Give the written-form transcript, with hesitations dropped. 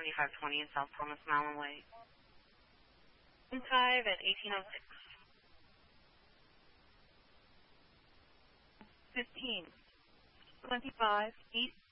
7520 in South Thomas Mountain Way. 5 at 1806. 15, 25 East